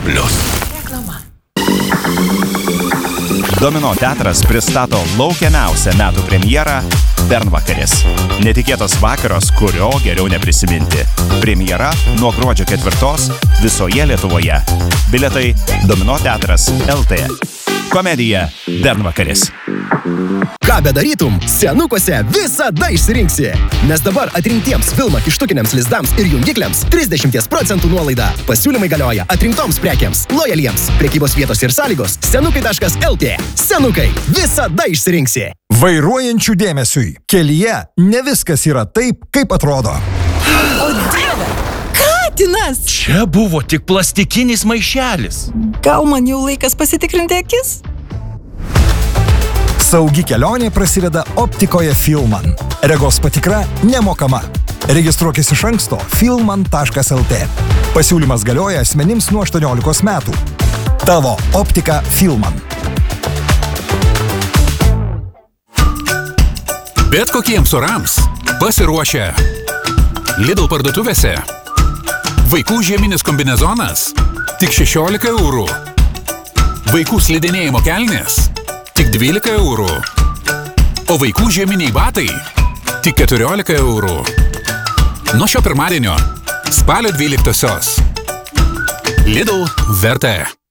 Reklama. Domino teatras pristato laukiamiausią metų premjerą Bernvakaris. Netikėtas vakaras, kurio geriau neprisiminti. Premjera nuo gruodžio 4 visoje Lietuvoje. Bilietai Domino teatras LT. Komedija Bernvakaris. Ką bedarytum, senukuose visada išsirinksi. Nes dabar atrinktiems Vilma kištukiniams lizdams ir jungikliams 30% nuolaida. Pasiūlymai galioja atrinktoms prekiams, lojaliems. Prekybos vietos ir sąlygos senukai.lt. Senukai, visada išsirinksi. Vairuojančių dėmesiui. Kelyje ne viskas yra taip, kaip atrodo. O Dieve! Katinas! Čia buvo tik plastikinis maišelis. Gal man jau laikas pasitikrinti akis? Saugi kelionė prasideda optikoje Filman. Regos patikra nemokama. Registruokis iš anksto filman.lt. Pasiūlymas galioja asmenims nuo 18 metų. Tavo optika Filman. Bet kokiems orams pasiruošę. Lidl parduotuvėse. Vaikų žieminis kombinezonas tik 16 eurų. Vaikų slidinėjimo kelnės tik 12 eurų. O vaikų žieminiai batai tik 14 eurų. Nuo šio pirmadienio spalio 12-osios. Lidl verta.